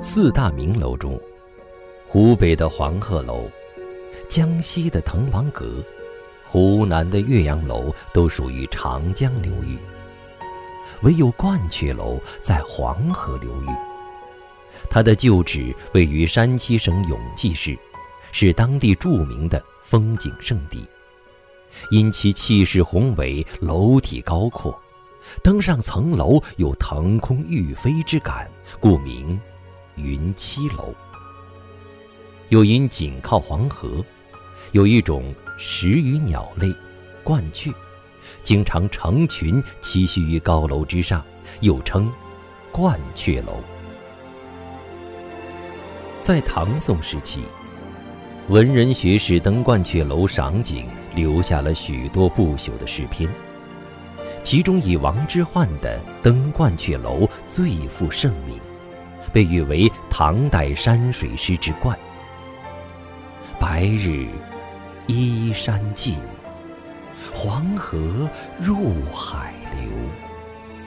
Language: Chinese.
四大名楼中，湖北的黄鹤楼、江西的滕王阁、湖南的岳阳楼都属于长江流域，唯有鹳雀楼在黄河流域。它的旧址位于山西省永济市，是当地著名的风景胜地。因其气势宏伟，楼体高阔，登上层楼有腾空欲飞之感，故名云栖楼。又因紧靠黄河，有一种食鱼鸟类鹳雀，经常成群栖息于高楼之上，又称鹳雀楼。在唐宋时期，文人学士登鹳雀楼赏景，留下了许多不朽的诗篇，其中以王之涣的《登鹳雀楼》最负盛名，被誉为唐代山水诗之冠。白日依山尽，黄河入海流。